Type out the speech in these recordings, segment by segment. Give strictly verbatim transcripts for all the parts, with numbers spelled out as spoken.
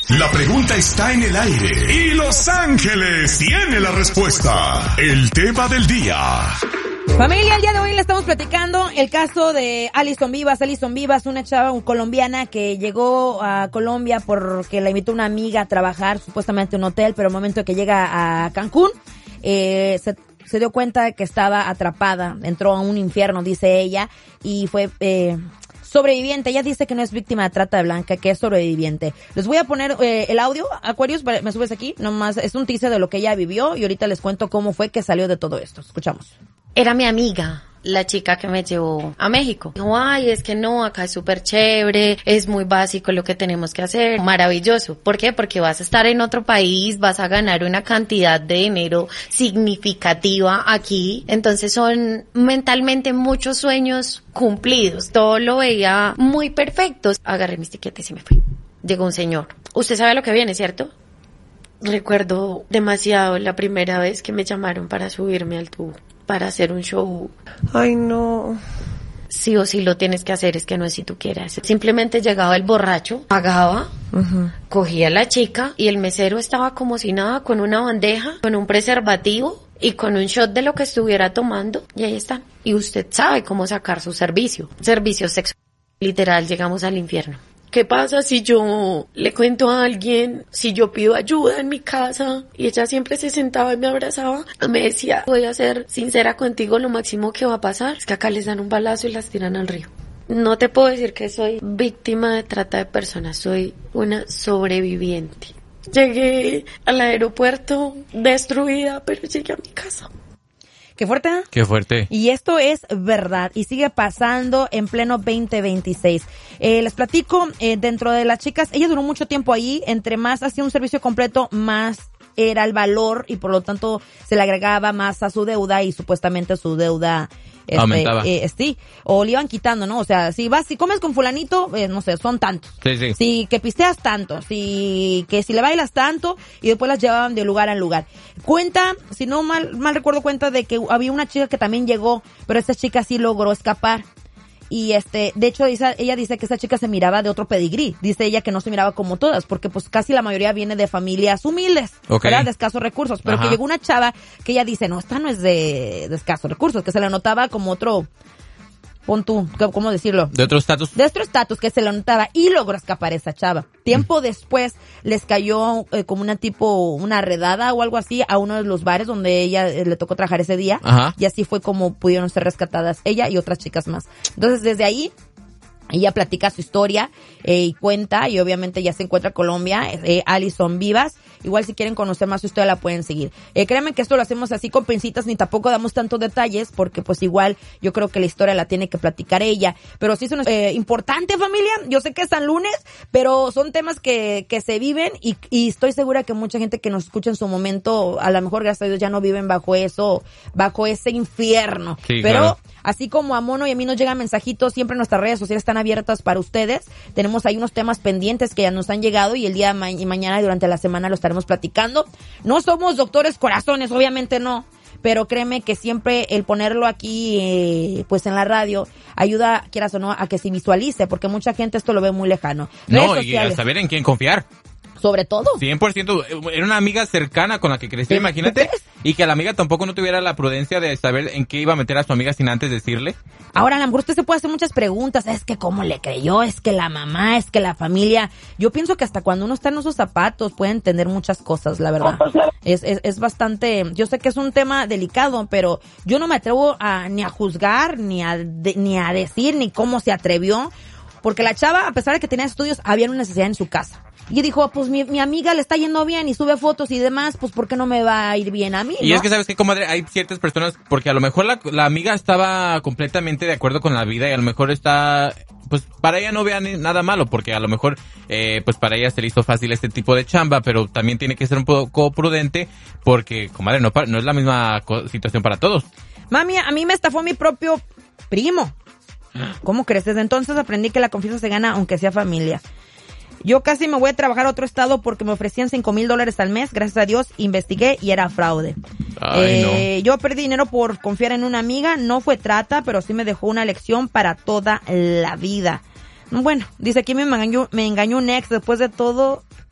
La pregunta está en el aire y Los Ángeles tiene la respuesta. El tema del día. Familia, el día de hoy le estamos platicando el caso de Alison Vivas. Alison Vivas, una chava colombiana que llegó a Colombia porque la invitó una amiga a trabajar, supuestamente en un hotel, pero al momento que llega a Cancún, eh, se, se dio cuenta de que estaba atrapada, entró a un infierno, dice ella, y fue eh, sobreviviente. Ella dice que no es víctima de trata de blanca, que es sobreviviente. Les voy a poner eh, el audio, Aquarius, me subes aquí, nomás es un teaser de lo que ella vivió y ahorita les cuento cómo fue que salió de todo esto. Escuchamos. Era mi amiga, la chica que me llevó a México. Dijo, ay, es que no, acá es súper chévere, es muy básico lo que tenemos que hacer, maravilloso. ¿Por qué? Porque vas a estar en otro país, vas a ganar una cantidad de dinero significativa aquí. Entonces son mentalmente muchos sueños cumplidos. Todo lo veía muy perfecto. Agarré mis tiquetes y me fui. Llegó un señor. Usted sabe lo que viene, ¿cierto? Recuerdo demasiado la primera vez que me llamaron para subirme al tubo, para hacer un show. Ay, no. Sí o sí lo tienes que hacer, es que no es si tú quieres. Simplemente llegaba el borracho, pagaba, uh-huh. cogía a la chica y el mesero estaba como si nada, con una bandeja, con un preservativo y con un shot de lo que estuviera tomando, y ahí está. Y usted sabe cómo sacar su servicio. Servicio sexual. Literal, llegamos al infierno. ¿Qué pasa si yo le cuento a alguien, si yo pido ayuda en mi casa? Y ella siempre se sentaba y me abrazaba. Me decía, voy a ser sincera contigo, lo máximo que va a pasar es que acá les dan un balazo y las tiran al río. No te puedo decir que soy víctima de trata de personas, soy una sobreviviente. Llegué al aeropuerto destruida, pero llegué a mi casa. Qué fuerte, ¿eh? Qué fuerte. Y esto es verdad y sigue pasando en pleno veinte veintiséis. Eh, les platico, eh, dentro de las chicas, ella duró mucho tiempo ahí, entre más hacía un servicio completo, más era el valor y por lo tanto se le agregaba más a su deuda y supuestamente su deuda este, aumentaba. Eh, sí, o le iban quitando, ¿no? O sea, si vas, si comes con fulanito, eh, no sé, son tantos. Sí, sí. Si que pisteas tanto, si que si le bailas tanto y después las llevaban de lugar en lugar. Cuenta, si no mal mal recuerdo, cuenta de que había una chica que también llegó, pero esta chica sí logró escapar. Y este, de hecho, esa, ella dice que esa chica se miraba de otro pedigrí. Dice ella que no se miraba como todas, porque pues casi la mayoría viene de familias humildes, okay, ¿verdad? De escasos recursos. Pero Ajá. que llegó una chava que ella dice, no, esta no es de, de escasos recursos, que se le notaba como otro, pon tú, ¿cómo decirlo? De otro estatus. De otro estatus que se le notaba y logró escapar esa chava. Tiempo mm. después les cayó eh, como una tipo, una redada o algo así a uno de los bares donde ella eh, le tocó trabajar ese día. Ajá. Y así fue como pudieron ser rescatadas ella y otras chicas más. Entonces desde ahí ella platica su historia eh, y cuenta, y obviamente ya se encuentra en Colombia, eh, Alison Vivas. Igual si quieren conocer más su historia la pueden seguir. Eh, créanme que esto lo hacemos así con pincitas, ni tampoco damos tantos detalles, porque pues igual yo creo que la historia la tiene que platicar ella. Pero sí es una, eh, importante, familia. Yo sé que es San Lunes, pero son temas que, que se viven y, y estoy segura que mucha gente que nos escucha en su momento, a lo mejor gracias a Dios ya no viven bajo eso, bajo ese infierno. Sí, pero claro. Así como a Mono y a mí nos llegan mensajitos, siempre nuestras redes sociales están abiertas para ustedes. Tenemos ahí unos temas pendientes que ya nos han llegado y el día de ma- y mañana durante la semana lo estaremos platicando. No somos doctores corazones, obviamente no, pero créeme que siempre el ponerlo aquí eh, pues en la radio ayuda, quieras o no, a que se visualice, porque mucha gente esto lo ve muy lejano. No, y a saber en quién confiar. Sobre todo. cien por ciento. Era una amiga cercana con la que crecí, imagínate. Y que la amiga tampoco no tuviera la prudencia de saber en qué iba a meter a su amiga sin antes decirle. Ahora, a lo mejor usted se puede hacer muchas preguntas. Es que cómo le creyó, es que la mamá, es que la familia. Yo pienso que hasta cuando uno está en esos zapatos puede entender muchas cosas, la verdad. Es, es, es bastante, yo sé que es un tema delicado, pero yo no me atrevo a ni a juzgar, ni a, de, ni a decir, ni cómo se atrevió. Porque la chava, a pesar de que tenía estudios, había una necesidad en su casa. Y dijo, pues mi, mi amiga le está yendo bien y sube fotos y demás, pues ¿por qué no me va a ir bien a mí? Y ¿no? es que, ¿sabes qué, comadre? Hay ciertas personas, porque a lo mejor la, la amiga estaba completamente de acuerdo con la vida y a lo mejor está, pues para ella no vea ni nada malo, porque a lo mejor, eh, pues para ella se le hizo fácil este tipo de chamba, pero también tiene que ser un poco prudente, porque, comadre, no, no es la misma situación para todos. Mami, a mí me estafó mi propio primo. ¿Cómo crees? Desde entonces aprendí que la confianza se gana aunque sea familia. Yo casi me voy a trabajar a otro estado porque me ofrecían cinco mil dólares al mes. Gracias a Dios investigué y era fraude. Ay, eh, no. Yo perdí dinero por confiar en una amiga. No fue trata, pero sí me dejó una lección para toda la vida. Bueno, dice aquí me engañó, me engañó un ex. Después de todo,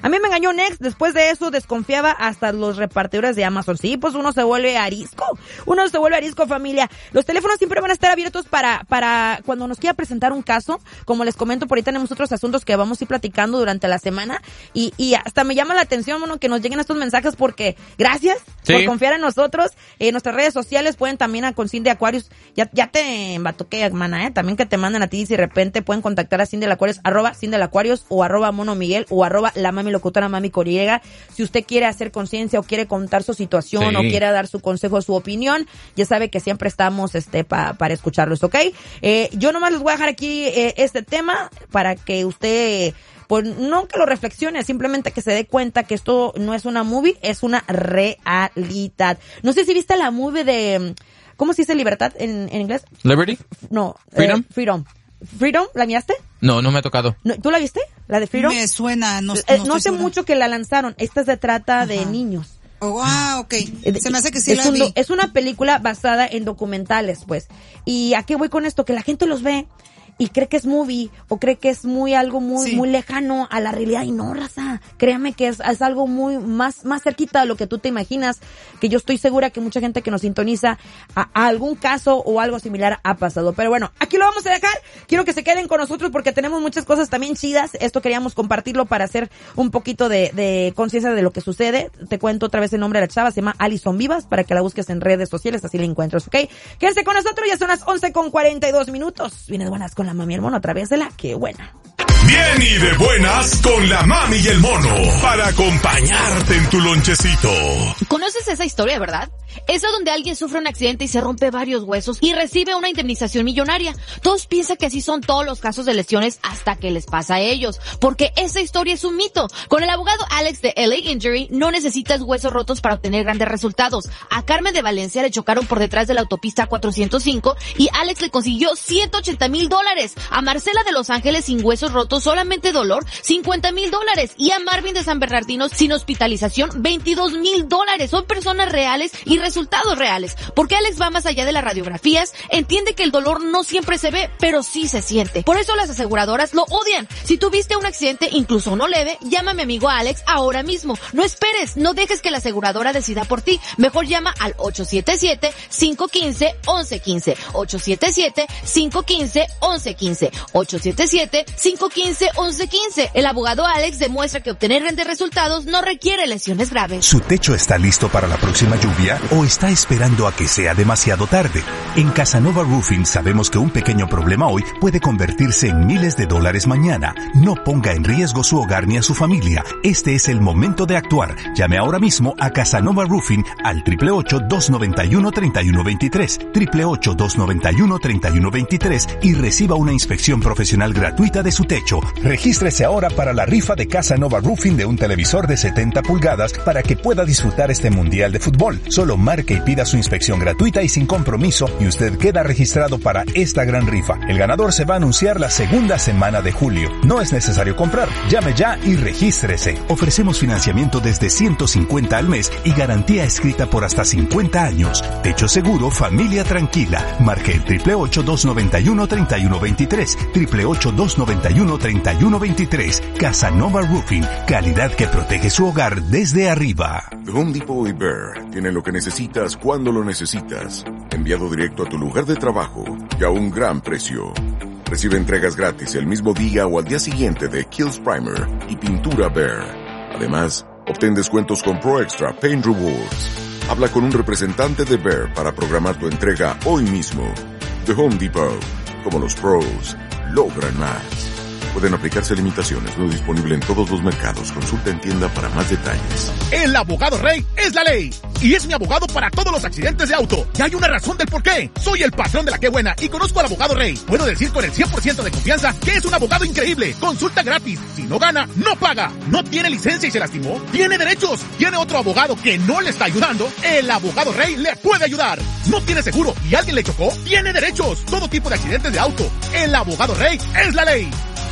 A mí me engañó un ex, después de eso desconfiaba hasta los repartidores de Amazon. Sí, pues uno se vuelve arisco, uno se vuelve arisco, familia. Los teléfonos siempre van a estar abiertos para, para cuando nos quiera presentar un caso. Como les comento, por ahí tenemos otros asuntos que vamos a ir platicando durante la semana. Y, y hasta me llama la atención, bueno, que nos lleguen estos mensajes porque gracias sí. por confiar en nosotros. En nuestras redes sociales pueden también a con Cindy Aquarius. Ya, ya te embatoqué, hermana, eh. También que te mandan a ti si de repente pueden contactar a Cindy Aquarius, arroba Cindy Aquarius o arroba Mono Miguel o arroba la mami locutora mami Coriega. Si usted quiere hacer conciencia o quiere contar su situación sí. o quiere dar su consejo o su opinión, ya sabe que siempre estamos este pa, para escucharlos, ¿ok? Eh, yo nomás les voy a dejar aquí eh, este tema para que usted, pues no que lo reflexione, simplemente que se dé cuenta que esto no es una movie, es una realidad. No sé si viste la movie de, ¿cómo se dice libertad en, en inglés? Liberty? No. Freedom. Eh, Freedom. Freedom, ¿la miraste? No, no me ha tocado. No, ¿tú la viste? ¿La de Freedom? Me suena, no, no, eh, no sé segura. mucho que la lanzaron. Esta se trata Ajá. de niños. Oh, ah, ok. Se me hace que sí es la un, vi. Es una película basada en documentales, pues. ¿Y a qué voy con esto? Que la gente los ve y cree que es movie o cree que es muy algo muy sí. muy lejano a la realidad y no, raza, créame que es, es algo muy más más cerquita de lo que tú te imaginas, que yo estoy segura que mucha gente que nos sintoniza a, a algún caso o algo similar ha pasado. Pero bueno, aquí lo vamos a dejar. Quiero que se queden con nosotros porque tenemos muchas cosas también chidas. Esto queríamos compartirlo para hacer un poquito de, de conciencia de lo que sucede. Te cuento otra vez el nombre de la chava, se llama Alison Vivas, para que la busques en redes sociales, así la encuentras, ¿ok? Quédense con nosotros, ya son las once con cuarenta y dos minutos. Vienes buenas con la mami y el mono a través de la que buena. Bien y de buenas con la mami y el mono para acompañarte en tu lonchecito. ¿Conoces esa historia, verdad? Esa donde alguien sufre un accidente y se rompe varios huesos y recibe una indemnización millonaria. Todos piensan que así son todos los casos de lesiones hasta que les pasa a ellos, porque esa historia es un mito. Con el abogado Alex de L A Injury no necesitas huesos rotos para obtener grandes resultados. A Carmen de Valencia le chocaron por detrás de la autopista cuatrocientos cinco y Alex le consiguió ciento ochenta mil dólares. A Marcela de Los Ángeles sin huesos rotos, solamente dolor, cincuenta mil dólares. Y a Marvin de San Bernardino sin hospitalización, veintidós mil dólares. Son personas reales y resultados reales. Porque Alex va más allá de las radiografías, entiende que el dolor no siempre se ve, pero sí se siente. Por eso las aseguradoras lo odian. Si tuviste un accidente, incluso uno leve, llama a mi amigo Alex ahora mismo. No esperes, no dejes que la aseguradora decida por ti. Mejor llama al ocho siete siete, cinco uno cinco, once quince. ocho siete siete, cinco uno cinco, once quince. ocho siete siete, cinco uno cinco, once quince. El abogado Alex demuestra que obtener grandes resultados no requiere lesiones graves. ¿Su techo está listo para la próxima lluvia o está esperando a que sea demasiado tarde? En Casanova Roofing sabemos que un pequeño problema hoy puede convertirse en miles de dólares mañana. No ponga en riesgo su hogar ni a su familia. Este es el momento de actuar. Llame ahora mismo a Casanova Roofing al ocho ocho ocho, dos nueve uno, tres uno dos tres, ocho ocho ocho, dos nueve uno, tres uno dos tres y reciba una inspección profesional gratuita de su techo. Regístrese ahora para la rifa de Casanova Roofing de un televisor de setenta pulgadas para que pueda disfrutar este mundial de fútbol. Solo marque y pida su inspección gratuita y sin compromiso y usted queda registrado para esta gran rifa. El ganador se va a anunciar la segunda semana de julio. No es necesario comprar. Llame ya y regístrese. Ofrecemos financiamiento desde ciento cincuenta al mes y garantía escrita por hasta cincuenta años. Techo seguro, familia tranquila. Marque el ocho ocho ocho, dos nueve uno, tres uno dos tres, ocho ocho ocho, dos nueve uno, tres uno dos tres. Casanova Roofing, calidad que protege su hogar desde arriba. The Home Depot y Bear tienen lo que necesitas cuando lo necesitas. Enviado directo a tu lugar de trabajo y a un gran precio. Recibe entregas gratis el mismo día o al día siguiente de Kills Primer y pintura Bear. Además, obtén descuentos con Pro Extra Paint Rewards. Habla con un representante de Bear para programar tu entrega hoy mismo. The Home Depot, como los pros, logran más. Pueden aplicarse limitaciones, no disponible en todos los mercados. Consulta en tienda para más detalles. El abogado Rey es la ley. Y es mi abogado para todos los accidentes de auto. Y hay una razón del por qué. Soy el patrón de la que buena y conozco al abogado Rey. Puedo decir con el cien por ciento de confianza que es un abogado increíble. Consulta gratis. Si no gana, no paga. No tiene licencia y se lastimó. Tiene derechos. Tiene otro abogado que no le está ayudando. El abogado Rey le puede ayudar. No tiene seguro y alguien le chocó. Tiene derechos. Todo tipo de accidentes de auto. El abogado Rey es la ley.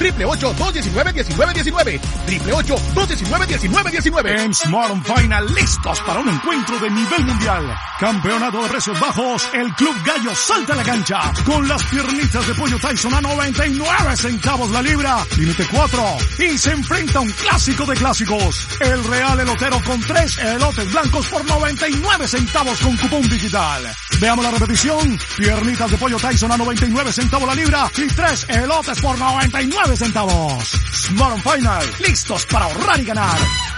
Triple ocho, dos diecinueve, diecinueve diecinueve. Triple ocho, dos diecinueve, diecinueve diecinueve. En Smart Final, listos para un encuentro de nivel mundial. Campeonato de precios bajos, el Club Gallo salta a la cancha con las piernitas de pollo Tyson a noventa y nueve centavos la libra. Límite cuatro. Y se enfrenta a un clásico de clásicos. El Real Elotero con tres elotes blancos por noventa y nueve centavos con cupón digital. Veamos la repetición. Piernitas de pollo Tyson a noventa y nueve centavos la libra y tres elotes por noventa y nueve centavos. Smart Final, listos para ahorrar y ganar.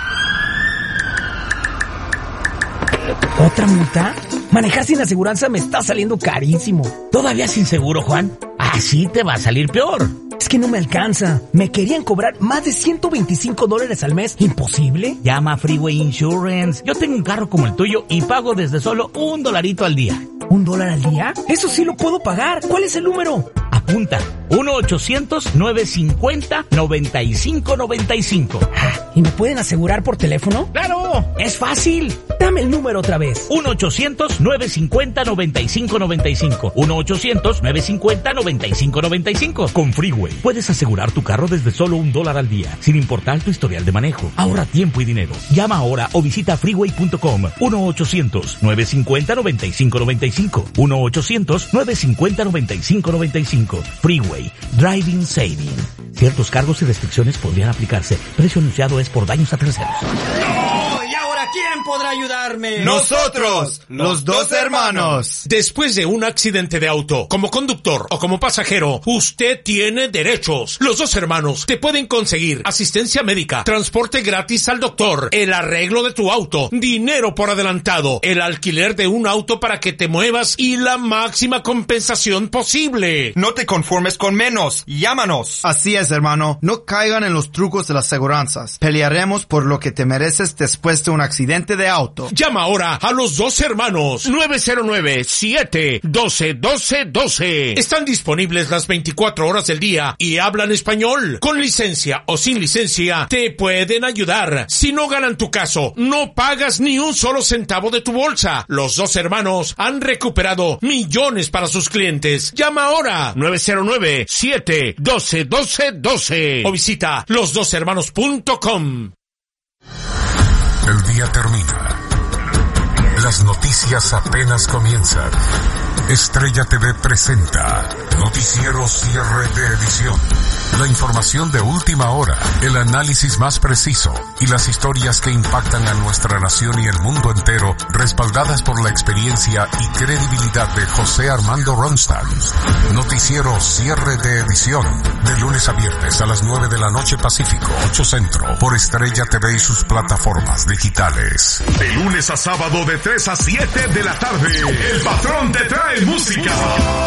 ¿Otra multa? Manejar sin aseguranza me está saliendo carísimo. ¿Todavía sin seguro, Juan? Así te va a salir peor. Es que no me alcanza. Me querían cobrar más de ciento veinticinco dólares al mes. ¿Imposible? Llama a Freeway Insurance. Yo tengo un carro como el tuyo y pago desde solo un dolarito al día. ¿Un dólar al día? Eso sí lo puedo pagar. ¿Cuál es el número? Apunta. uno ochocientos, nueve cincuenta, noventa y cinco noventa y cinco. Ah, ¿y me pueden asegurar por teléfono? ¡Claro! ¡Es fácil! Dame el número otra vez. uno ochocientos, nueve cincuenta, noventa y cinco noventa y cinco. uno ochocientos, nueve cincuenta, noventa y cinco noventa y cinco. Con Freeway puedes asegurar tu carro desde solo un dólar al día, sin importar tu historial de manejo. Ahorra tiempo y dinero. Llama ahora o visita freeway punto com. uno ochocientos, nueve cincuenta, noventa y cinco noventa y cinco. uno ochocientos, nueve cincuenta, noventa y cinco noventa y cinco. Freeway. Driving Saving. Ciertos cargos y restricciones podrían aplicarse. Precio anunciado es por daños a terceros. ¡No! ¿Y ahora quién podrá ayudarme? ¡Nosotros! ¡Los dos hermanos! Después de un accidente de auto, como conductor o como pasajero, usted tiene derechos. Los dos hermanos te pueden conseguir asistencia médica, transporte gratis al doctor, el arreglo de tu auto, dinero por adelantado, el alquiler de un auto para que te muevas y la máxima compensación posible. No te conformes con menos. Llámanos. Así es, hermano. No caigan en los trucos de las aseguranzas. Pelearemos por lo que te mereces después de un accidente de auto. Llama ahora a los dos hermanos. nueve cero nueve, siete uno dos, uno dos uno dos. Están disponibles las veinticuatro horas del día y hablan español. Con licencia o sin licencia, te pueden ayudar. Si no ganan tu caso, no pagas ni un solo centavo de tu bolsa. Los dos hermanos han recuperado millones para sus clientes. Llama ahora. nueve cero nueve, siete uno dos, uno dos uno dos. O visita los dos hermanos punto com. El día termina. Las noticias apenas comienzan. Estrella T V presenta Noticiero Cierre de Edición. La información de última hora, el análisis más preciso y las historias que impactan a nuestra nación y el mundo entero, respaldadas por la experiencia y credibilidad de José Armando Ronstadt. Noticiero Cierre de Edición, de lunes a viernes a las nueve de la noche Pacífico, ocho Centro, por Estrella T V y sus plataformas digitales. De lunes a sábado de tres a siete de la tarde, El Patrón te trae música.